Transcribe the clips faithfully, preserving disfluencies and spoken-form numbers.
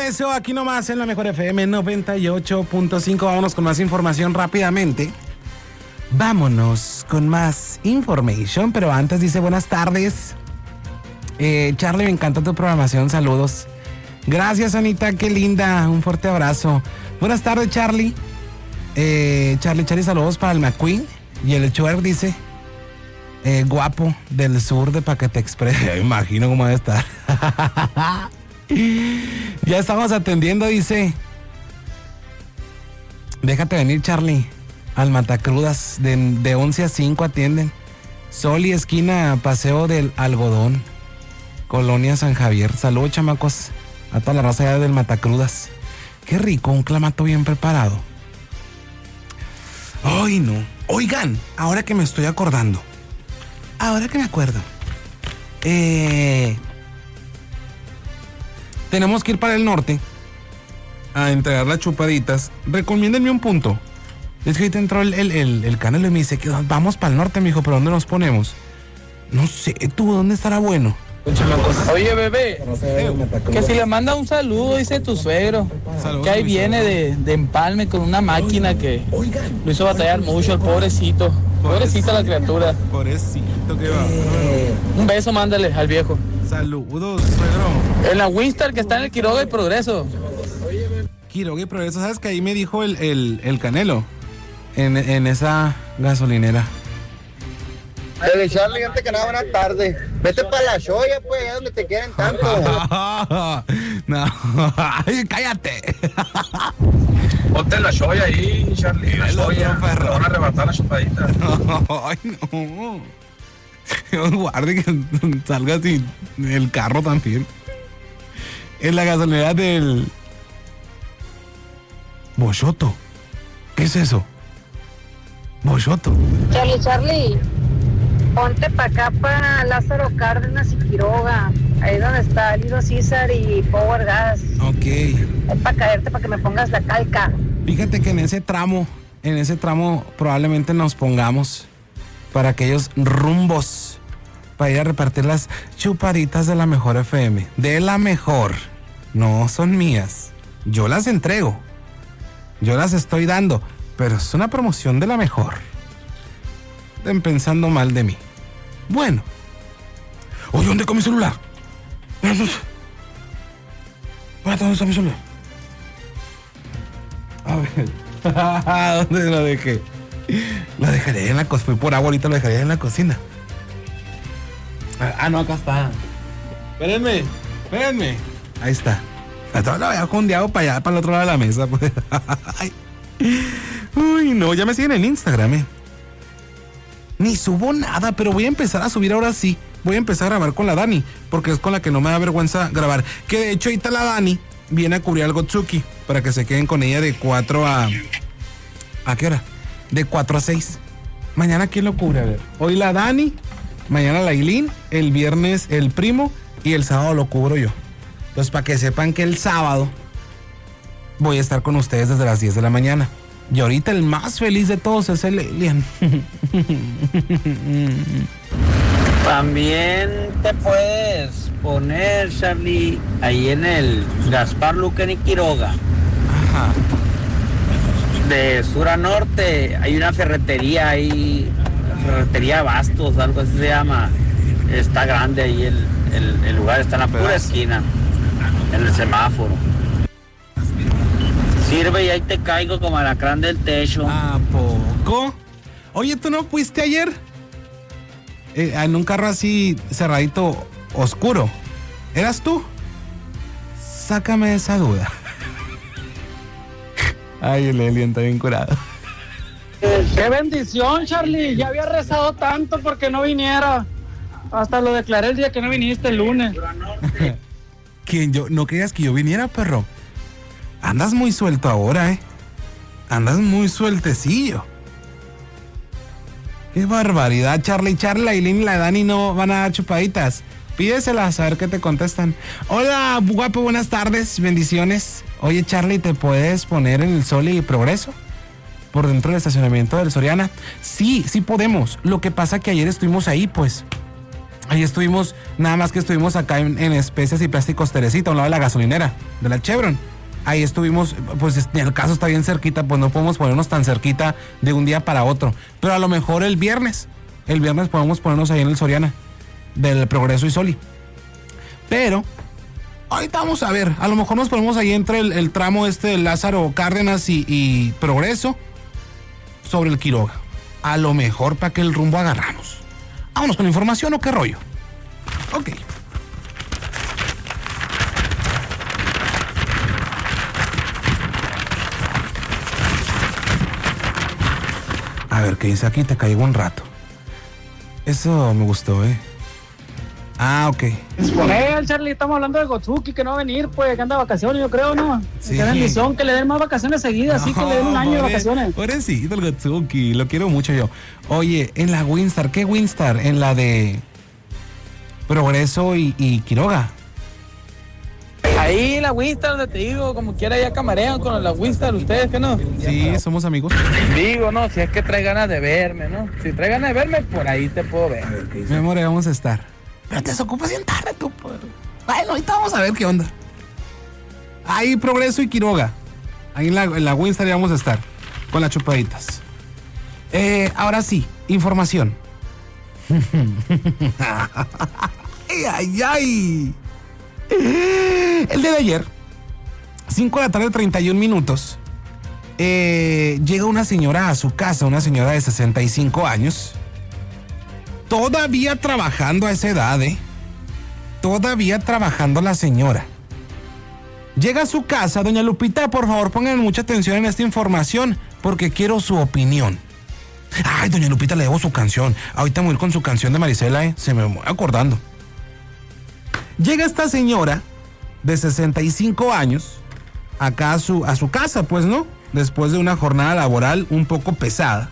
regreso aquí nomás en la Mejor F M noventa y ocho punto cinco. Vámonos con más información rápidamente. Vámonos con más information, pero antes dice buenas tardes. Eh, Charlie, me encanta tu programación, saludos. Gracias, Anita, qué linda, un fuerte abrazo. Buenas tardes, Charlie. Eh, Charlie, Charlie, saludos para el McQueen. Y el Chuer dice, eh, guapo, del sur de Paquete Express. Me imagino cómo debe estar. Ya estamos atendiendo, dice. Déjate venir, Charlie. Al Matacrudas, de, de once a cinco atienden. Sol y esquina, Paseo del Algodón, Colonia San Javier. Saludos, chamacos, a toda la raza allá del Matacrudas. Qué rico, un clamato bien preparado. Ay, no. Oigan, ahora que me estoy acordando. Ahora que me acuerdo. Eh... Tenemos que ir para el norte a entregar las chupaditas. Recomiéndenme un punto. Es que ahorita entró el, el, el, el Canelo y me dice que vamos para el norte, mijo, pero ¿dónde nos ponemos? No sé, tú, ¿dónde estará bueno? Oye, bebé, que si le manda un saludo, dice tu suegro, saludos, que ahí viene de, de empalme con una máquina que lo hizo batallar mucho el pobrecito. Pobrecita la criatura. Pobrecito, que va. Un beso, mándale al viejo. Saludos, suegro. En la Winstar, que está en el Quiroga y Progreso. Quiroga y Progreso, ¿sabes que ahí me dijo el, el, el Canelo? En, en esa gasolinera. Dale, Charlie, antes que nada, buenas tardes. Vete para la Shoya, pues, allá donde te quieren tanto. No, ay, cállate. Ponte la Shoya ahí, Charlie. La Shoya. Te van a arrebatar la chupadita. Ay, no. Dios guarde que salga así el carro también. En la gasolinera del Bochoto. ¿Qué es eso? Bochoto. Charlie, Charlie, ponte para acá, para Lázaro Cárdenas y Quiroga, ahí donde está Lido César y Power Gas. Ok. Es para caerte, para que me pongas la calca. Fíjate que en ese tramo, en ese tramo probablemente nos pongamos para aquellos rumbos, para ir a repartir las chupaditas de la Mejor F M. De la Mejor. No son mías. Yo las entrego. Yo las estoy dando. Pero es una promoción de la Mejor. Estén pensando mal de mí. Bueno. Oye, ¿dónde está mi celular? Espérate, ¿dónde está mi celular? A ver. ¿Dónde lo dejé? Lo dejaré en la cocina. Fui por agua, ahorita lo dejaré en la cocina. Ah, no, acá está. Espérenme, espérenme. Ahí está. Entonces lo había jondeado para allá, para el otro lado de la mesa. Pues. Uy, no, ya me siguen en Instagram, eh. Ni subo nada, pero voy a empezar a subir ahora sí. Voy a empezar a grabar con la Dani, porque es con la que no me da vergüenza grabar. Que de hecho ahorita la Dani viene a cubrir al Gotsuki, para que se queden con ella de cuatro a... ¿A qué hora? De cuatro a seis. Mañana, ¿quién lo cubre? A ver. Hoy la Dani, mañana la Ailín, el viernes el primo y el sábado lo cubro yo. Entonces, para que sepan que el sábado voy a estar con ustedes desde las diez de la mañana. Y ahorita el más feliz de todos es el Elian. También te puedes poner, Charlie, ahí en el Gaspar Luquen y Quiroga. Ajá. De sur a norte hay una ferretería ahí, ferretería Bastos, algo así se llama. Está grande ahí el, el, el lugar, está en la pura esquina, en el semáforo. Sirve y ahí te caigo como alacrán del techo. ¿A poco? Oye, ¿tú no fuiste ayer? Eh, en un carro así cerradito, oscuro. ¿Eras tú? Sácame esa duda. Ay, el Elian está bien curado. ¡Qué bendición, Charlie! Ya había rezado tanto porque no viniera. Hasta lo declaré el día que no viniste, el lunes. ¿Quién? Yo, no querías que yo viniera, perro. Andas muy suelto ahora, ¿eh? Andas muy sueltecillo. Qué barbaridad, Charlie. Charlie, Ailín y la Dani no van a dar chupaditas. Pídeselas a ver qué te contestan. Hola, guapo, buenas tardes, bendiciones. Oye, Charlie, ¿te puedes poner en el Sol y Progreso? Por dentro del estacionamiento del Soriana. Sí, sí podemos. Lo que pasa que ayer estuvimos ahí, pues. Ahí estuvimos, nada más que estuvimos acá en, en Especias y Plásticos Teresita, a un lado de la gasolinera, de la Chevron. Ahí estuvimos, pues el caso está bien cerquita, pues no podemos ponernos tan cerquita de un día para otro. Pero a lo mejor el viernes, el viernes podemos ponernos ahí en el Soriana, del Progreso y Soli. Pero, ahorita vamos a ver, a lo mejor nos ponemos ahí entre el, el tramo este de Lázaro Cárdenas y, y Progreso, sobre el Quiroga. A lo mejor para que el rumbo agarramos. Vámonos con la información o qué rollo. Ok. A ver, ¿qué dice aquí? Te caigo un rato. Eso me gustó, ¿eh? Ah, ok. Eh, Charlie, estamos hablando de Gotsuki, que no va a venir, pues, que anda de vacaciones, yo creo, ¿no? Sí. Qué bendición, que le den más vacaciones seguidas, así que le den un año de vacaciones. Pobrecito el Gotsuki, lo quiero mucho yo. Oye, en la Winstar, ¿qué Winstar? En la de Progreso y, y Quiroga. Ahí la Winstar, donde te digo, como quiera ya camarean con la Winstar, ustedes que no. Sí, somos amigos. Digo, no, si es que trae ganas de verme, ¿no? Si trae ganas de verme, por ahí te puedo ver. Mi amor, ahí vamos a estar. Pero te desocupas bien tarde tú, pues. Bueno, ahorita vamos a ver qué onda. Ahí Progreso y Quiroga. Ahí en la, en la Winstar ya vamos a estar. Con las chupaditas. Eh, ahora sí, información. ay, ay, ay. El día de ayer, cinco de la tarde, treinta y un minutos, eh, llega una señora a su casa, una señora de sesenta y cinco años, todavía trabajando a esa edad, ¿eh? Todavía trabajando la señora. Llega a su casa, doña Lupita, por favor pongan mucha atención en esta información, porque quiero su opinión. Ay, doña Lupita, le debo su canción. Ahorita me voy con su canción de Marisela, ¿eh? Se me voy acordando. Llega esta señora de sesenta y cinco años acá a su, a su casa, pues, ¿no? Después de una jornada laboral un poco pesada.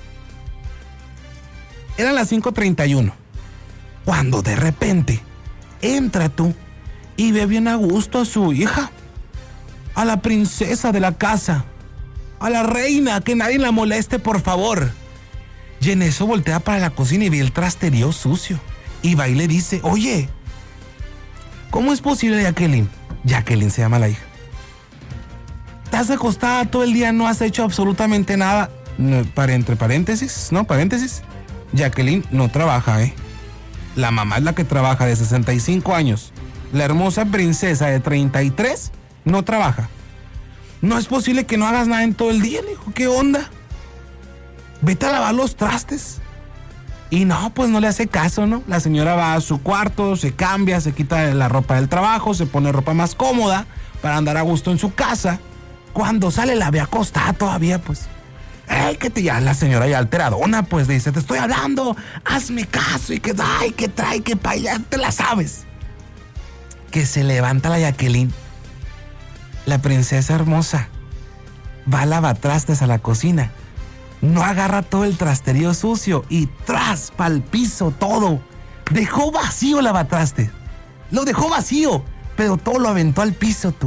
Eran las cinco treinta y uno. Cuando de repente entra tú y ve bien a gusto a su hija, a la princesa de la casa, a la reina, que nadie la moleste, por favor. Y en eso voltea para la cocina y ve el trasterío sucio. Y va y le dice, oye, ¿cómo es posible, Jacqueline? Jacqueline se llama la hija. Estás acostada todo el día, no has hecho absolutamente nada. No, para, entre paréntesis, ¿no? Paréntesis. Jacqueline no trabaja, ¿eh? La mamá es la que trabaja, de sesenta y cinco años. La hermosa princesa de treinta y tres no trabaja. No es posible que no hagas nada en todo el día, le dijo. ¿Qué onda? Vete a lavar los trastes. Y no, pues no le hace caso, ¿no? La señora va a su cuarto, se cambia, se quita la ropa del trabajo, se pone ropa más cómoda para andar a gusto en su casa. Cuando sale la ve acostada todavía, pues. Ay, que te ya la señora ya alteradona, pues dice, te estoy hablando, hazme caso, y que ay, que trae, que pa' allá, te la sabes. Que se levanta la Jacqueline, la princesa hermosa, va a lavatrastes a la cocina. No agarra todo el trasterío sucio y tras pa'l piso todo. Dejó vacío el lavatraste. Lo dejó vacío, pero todo lo aventó al piso tú.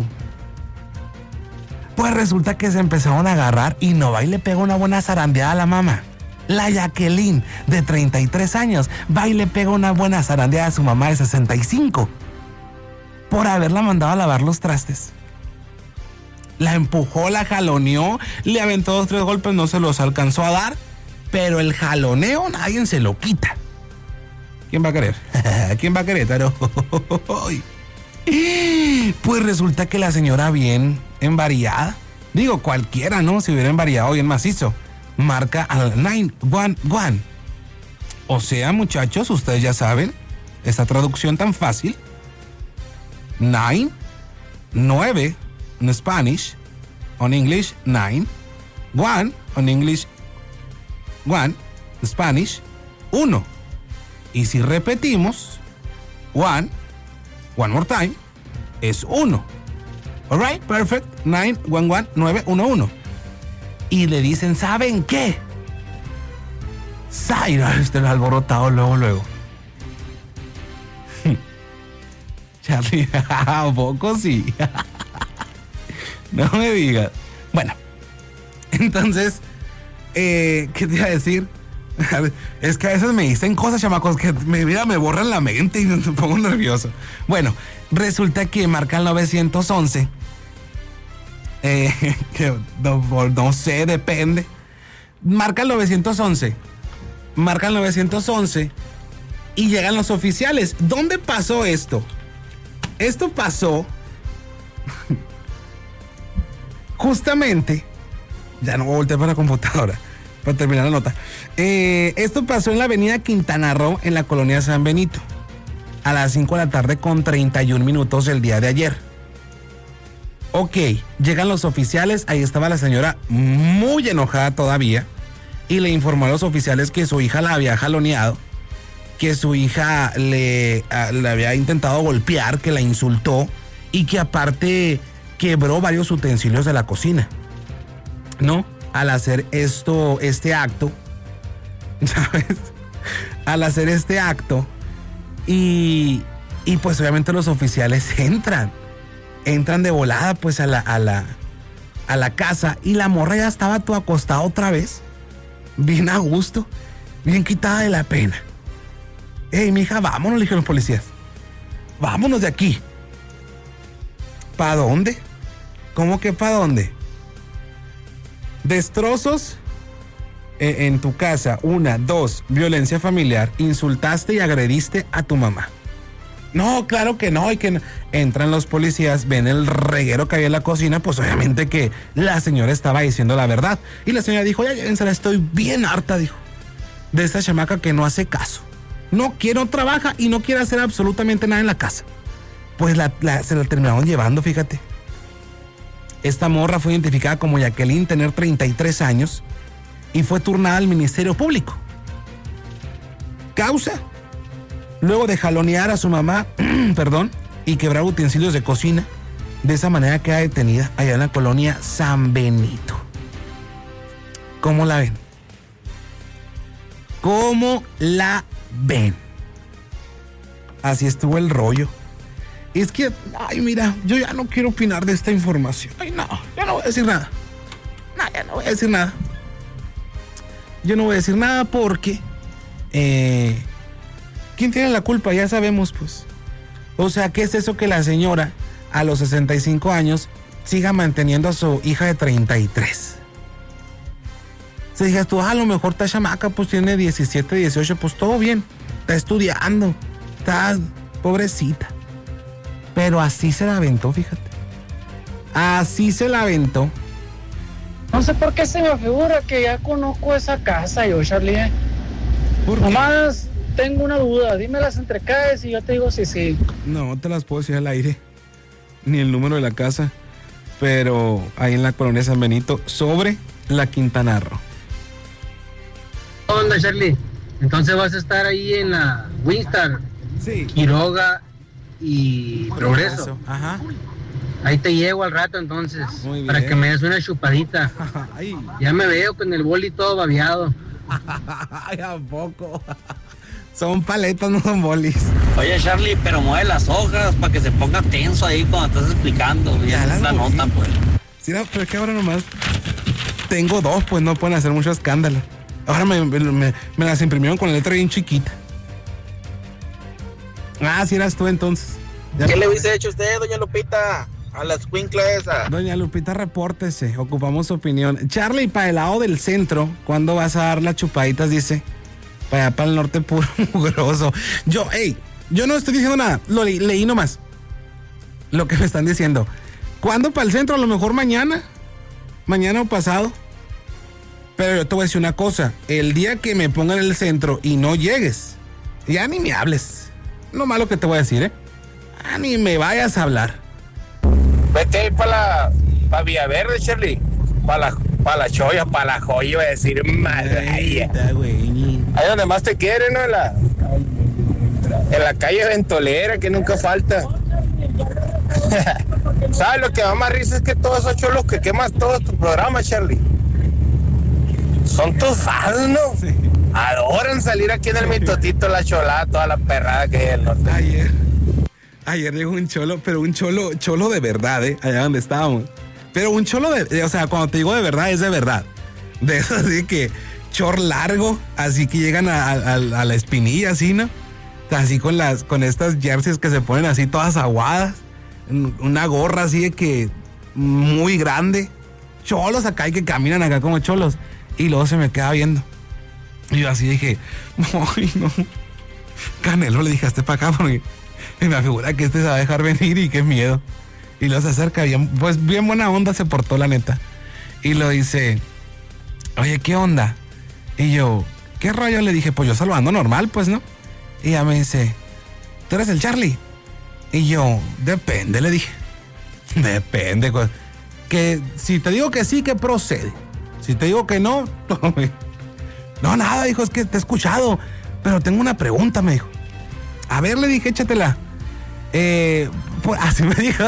Pues resulta que se empezaron a agarrar y no va y le pega una buena zarandeada a la mamá. La Jacqueline, de treinta y tres años, va y le pega una buena zarandeada a su mamá de sesenta y cinco. Por haberla mandado a lavar los trastes. La empujó, la jaloneó, le aventó dos, tres golpes, no se los alcanzó a dar, pero el jaloneo nadie se lo quita. ¿Quién va a querer? ¿Quién va a querer? Pero... Pues resulta que la señora bien envariada, digo cualquiera, ¿no? Si hubiera envariado bien macizo, marca al nueve uno uno. O sea, muchachos, ustedes ya saben, esa traducción tan fácil. nueve, nueve, en Spanish, on English, nine, one, on English, one, Spanish, uno. Y si repetimos, one, one more time, es uno. Alright, perfect, nueve uno uno, nueve uno uno. Y le dicen, ¿saben qué? Zaira, este lo ha alborotado luego, luego. Charlie, ¿a poco sí? No me digas. Bueno, entonces, eh, ¿qué te iba a decir? Es que a veces me dicen cosas, chamacos, que me, mira, me borran la mente y me pongo nervioso. Bueno, resulta que marca el nueve once. Eh, que no, no sé, depende. Marca el nueve once. Marca el nueve once y llegan los oficiales. ¿Dónde pasó esto? Esto pasó justamente. Ya no voy a voltear para la computadora para terminar la nota. Eh, esto pasó en la avenida Quintana Roo, en la colonia San Benito, a las cinco de la tarde con treinta y un minutos el día de ayer. Ok, llegan los oficiales, ahí estaba la señora muy enojada todavía y le informó a los oficiales que su hija la había jaloneado, que su hija le, a, le había intentado golpear, que la insultó y que aparte quebró varios utensilios de la cocina, ¿no? Al hacer esto, este acto, ¿sabes? Al hacer este acto y, y pues obviamente los oficiales entran. Entran de volada pues a la, a la, a la casa y la morra ya estaba toda acostada otra vez, bien a gusto, bien quitada de la pena. Ey, mija, vámonos, le dijeron los policías. Vámonos de aquí. ¿Para dónde? ¿Cómo que para dónde? Destrozos eh, en tu casa. Una, dos, violencia familiar. Insultaste y agrediste a tu mamá. No, claro que no, y que no. Entran los policías, ven el reguero que había en la cocina, pues obviamente que la señora estaba diciendo la verdad. Y la señora dijo, ya llévensela, estoy bien harta, dijo, de esta chamaca que no hace caso. No quiere, no trabaja y no quiere hacer absolutamente nada en la casa. Pues la, la, se la terminaron llevando, fíjate. Esta morra fue identificada como Jacqueline, tener treinta y tres años, y fue turnada al Ministerio Público. Causa: luego de jalonear a su mamá, perdón, y quebrar utensilios de cocina. De esa manera queda detenida allá en la colonia San Benito. ¿Cómo la ven? ¿Cómo la ven? Así estuvo el rollo. Es que, ay, mira, yo ya no quiero opinar de esta información. Ay, no, ya no voy a decir nada. No, ya no voy a decir nada. Yo no voy a decir nada porque... Eh, ¿quién tiene la culpa? Ya sabemos, pues. O sea, ¿qué es eso que la señora a los sesenta y cinco años siga manteniendo a su hija de treinta y tres? Se digas tú, ah, a lo mejor esta chamaca pues tiene diecisiete, dieciocho, pues todo bien. Está estudiando, está pobrecita. Pero así se la aventó, fíjate. Así se la aventó. No sé por qué se me figura que ya conozco esa casa yo, Charlie. ¿Por qué? Nomás tengo una duda, dime las entrecaes y yo te digo si sí. No te las puedo decir al aire, ni el número de la casa, pero ahí en la colonia San Benito, sobre la Quintana Roo. ¿Qué onda, Charlie? Entonces vas a estar ahí en la Winstar, sí, Quiroga y Progreso. Progreso. Ajá. Ahí te llevo al rato entonces, para que me des una chupadita. Ya me veo con el boli todo babeado. Ay, ¿a poco? Son paletas, no son bolis. Oye, Charlie, pero mueve las hojas para que se ponga tenso ahí cuando estás explicando. Ya es la nota, pues. Sí, no, pero es que ahora nomás tengo dos, pues no pueden hacer mucho escándalo. Ahora me, me, me las imprimieron con la letra bien chiquita. Ah, si eras tú entonces. Ya. ¿Qué le hubiese hecho usted, doña Lupita, a la escuincla esa? Doña Lupita, repórtese, ocupamos su opinión. Charlie, para el lado del centro, ¿cuándo vas a dar las chupaditas? Dice, para allá para el norte puro mugroso. Yo, hey, yo no estoy diciendo nada, lo le, leí nomás lo que me están diciendo. ¿Cuándo para el centro? A lo mejor mañana, mañana o pasado. Pero yo te voy a decir una cosa, el día que me pongan en el centro y no llegues, ya ni me hables. Lo malo que te voy a decir, ¿eh? Ah, ni me vayas a hablar. Vete ahí para la... para Villaverde, Charlie. Para la... para la Choya, para la Joya, iba a decir, madre. Ahí, ahí donde más te quieren, ¿no? En la... en la calle Ventolera, que nunca falta. ¿Sabes lo que da más risa? Es que todos esos cholos que quemas todos tus programas, Charlie, son tus fans, ¿no? Sí. Adoran salir aquí en el Mitotito, la cholada, toda la perrada que hay en el norte. Ayer, ayer llegó un cholo, pero un cholo, cholo de verdad, ¿eh? Allá donde estábamos. Pero un cholo de, o sea, cuando te digo de verdad, es de verdad. De eso así que, short largo, así que llegan a, a, a la espinilla, así, ¿no? Así con las, con estas jerseys que se ponen así todas aguadas, una gorra así de que muy grande, cholos acá y que caminan acá como cholos, y luego se me queda viendo. Y yo así dije, ay no, Canelo, le dije, hazte para acá porque me figura que este se va a dejar venir y qué miedo. Y luego se acerca, bien, pues bien buena onda se portó la neta. Y lo dice, oye, ¿qué onda? Y yo, ¿qué rollo? Le dije, pues yo saludando normal, pues, ¿no? Y ella me dice, ¿tú eres el Charlie? Y yo, depende, le dije. Depende. Que si te digo que sí, que procede. Si te digo que no, no, nada, dijo, es que te he escuchado, pero tengo una pregunta, me dijo. A ver, le dije, échatela. Eh, pues, así me dijo.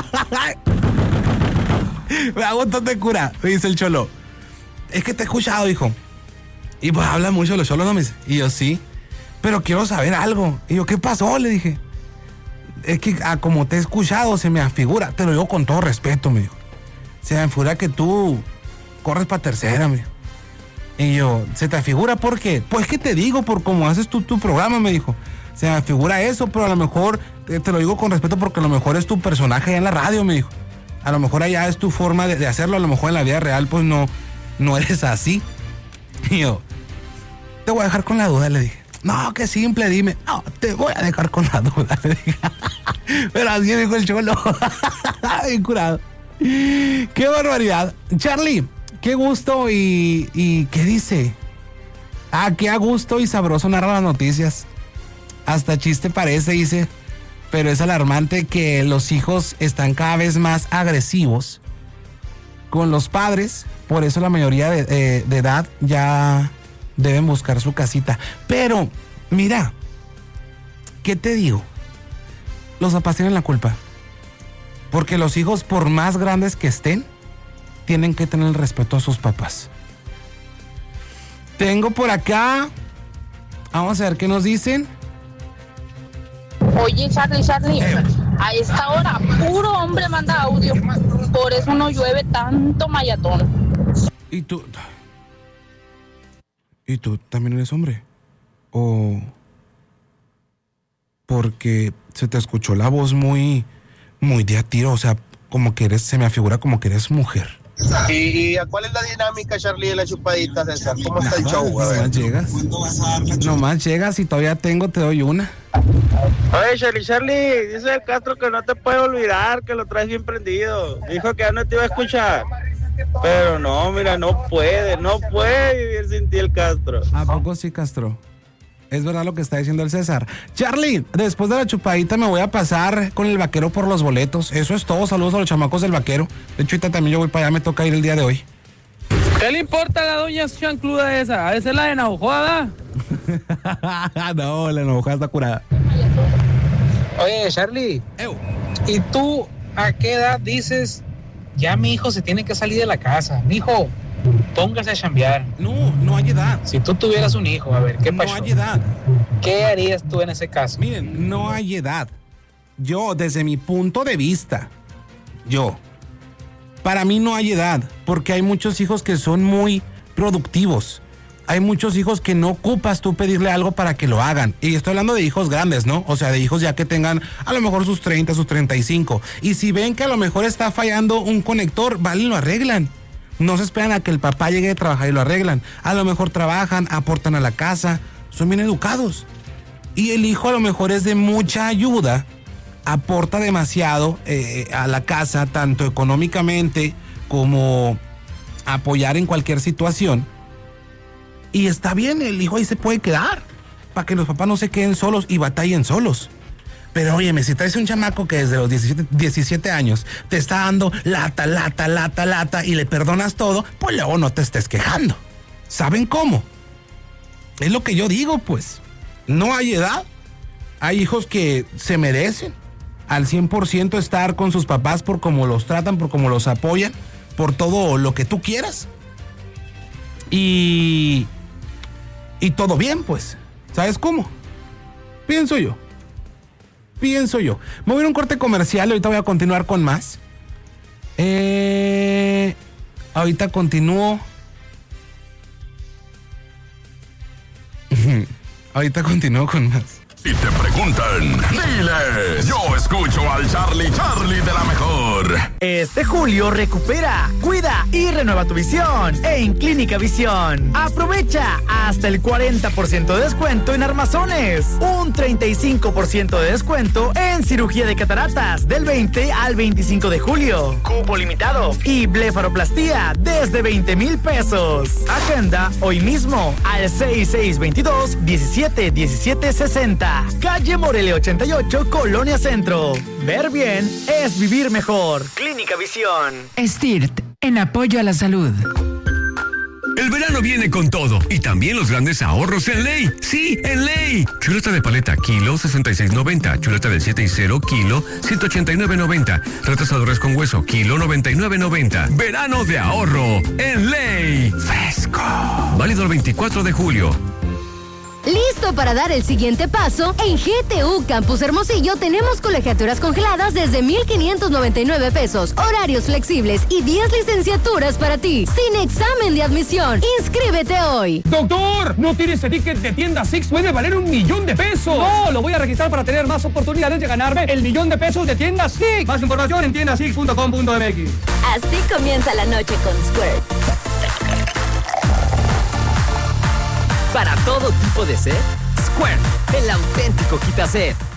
Me hago un tonto de cura, me dice el cholo. Es que te he escuchado, dijo. Y pues habla mucho los cholos, ¿no? Me dice. Y yo, sí, pero quiero saber algo. Y yo, ¿qué pasó? Le dije. Es que ah, como te he escuchado, se me afigura, te lo digo con todo respeto, me dijo. Se me afigura que tú corres para tercera, me dijo. Y yo, ¿se te afigura por qué? Pues que te digo, por cómo haces tú tu programa, me dijo. Se me afigura eso, pero a lo mejor, te, te lo digo con respeto porque a lo mejor es tu personaje allá en la radio, me dijo. A lo mejor allá es tu forma de, de hacerlo, a lo mejor en la vida real pues no, no eres así. Y yo, te voy a dejar con la duda, le dije. No, qué simple, dime. No, te voy a dejar con la duda, le dije. Pero así me dijo el cholo. Bien curado. Qué barbaridad. Charlie, qué gusto y, y ¿qué dice? Ah, qué a gusto y sabroso narra las noticias. Hasta chiste parece, dice. Pero es alarmante que los hijos están cada vez más agresivos con los padres. Por eso la mayoría de, de, de edad ya deben buscar su casita. Pero, mira, ¿qué te digo? Los papás tienen la culpa. Porque los hijos, por más grandes que estén, tienen que tener el respeto a sus papás. Tengo por acá, vamos a ver qué nos dicen. Oye, Charlie, Charlie, eh. a esta hora puro hombre manda audio. Por eso no llueve tanto mayatón. ¿Y tú? ¿Y tú también eres hombre? ¿O porque se te escuchó la voz muy, muy de a tiro? O sea, como que eres, se me afigura como que eres mujer. ¿Y a cuál es la dinámica, Charlie, de la chupadita, César? ¿Cómo está el no, show? No más llegas. Nomás llegas y todavía tengo, te doy una. Oye, Charlie, Charlie, dice el Castro que no te puede olvidar, que lo traes bien prendido. Dijo que ya no te iba a escuchar. Pero no, mira, no puede, no puede vivir sin ti el Castro. ¿A poco sí, Castro? Es verdad lo que está diciendo el César. Charlie, después de la chupadita me voy a pasar con el vaquero por los boletos. Eso es todo. Saludos a los chamacos del vaquero. De hecho, ahorita también yo voy para allá, me toca ir el día de hoy. ¿Qué le importa a la doña chancluda esa? ¿A esa es la de Navajoada? No, la Navajoada está curada. Oye, Charlie, Ew. ¿y tú a qué edad dices, ya mi hijo se tiene que salir de la casa? Mi hijo, póngase a chambear. No, no hay edad. Si tú tuvieras un hijo, a ver, ¿qué pasó? No hay edad. ¿Qué harías tú en ese caso? Miren, no hay edad. Yo, desde mi punto de vista, yo, para mí no hay edad, porque hay muchos hijos que son muy productivos. Hay muchos hijos que no ocupas tú pedirle algo para que lo hagan. Y estoy hablando de hijos grandes, ¿no? O sea, de hijos ya que tengan a lo mejor sus treinta, sus treinta y cinco. Y si ven que a lo mejor está fallando un conector, vale, lo arreglan. No se esperan a que el papá llegue a trabajar y lo arreglan. A lo mejor trabajan, aportan a la casa, son bien educados. Y el hijo a lo mejor es de mucha ayuda, aporta demasiado eh, a la casa, tanto económicamente como apoyar en cualquier situación. Y está bien, el hijo ahí se puede quedar, para que los papás no se queden solos y batallen solos. Pero óyeme, si traes un chamaco que desde los diecisiete, diecisiete años te está dando lata, lata, lata, lata y le perdonas todo, pues luego no te estés quejando. ¿Saben cómo? Es lo que yo digo, pues. No hay edad. Hay hijos que se merecen al cien por ciento estar con sus papás por cómo los tratan, por cómo los apoyan, por todo lo que tú quieras. Y... Y todo bien, pues. ¿Sabes cómo? Pienso yo. Pienso yo. Me voy a ir a un corte comercial y ahorita voy a continuar con más. Eh, ahorita continúo. Ahorita continúo con más. Si te preguntan, diles, yo escucho al Charlie Charlie de la mejor. Este julio recupera, cuida y renueva tu visión en Clínica Visión. Aprovecha hasta el cuarenta por ciento de descuento en armazones, un treinta y cinco por ciento de descuento en cirugía de cataratas del veinte al veinticinco de julio. Cupo limitado y blefaroplastía desde veinte mil pesos. Agenda hoy mismo al seis seis veintidós diecisiete diecisiete sesenta. Calle Morelia ochenta y ocho, Colonia Centro. Ver bien es vivir mejor. Clínica Visión. Stirt, en apoyo a la salud. El verano viene con todo y también los grandes ahorros en Ley. Sí, en Ley. Chuleta de paleta, kilo, sesenta y seis noventa. Chuleta del siete y cero, kilo, ciento ochenta y nueve noventa. Retrasadores con hueso, kilo, noventa y nueve noventa. Verano de ahorro en Ley. Fresco. Válido el veinticuatro de julio. ¿Listo para dar el siguiente paso? En G T U Campus Hermosillo tenemos colegiaturas congeladas desde mil quinientos noventa y nueve pesos, horarios flexibles y diez licenciaturas para ti, sin examen de admisión. ¡Inscríbete hoy! ¡Doctor! ¿No tiene ese ticket de tienda Six? ¡Puede valer un millón de pesos! ¡No! Lo voy a registrar para tener más oportunidades de ganarme el millón de pesos de tienda Six. Más información en tienda six punto com punto m x. Así comienza la noche con Squirt. Para todo tipo de sed, Squirt, el auténtico quita sed.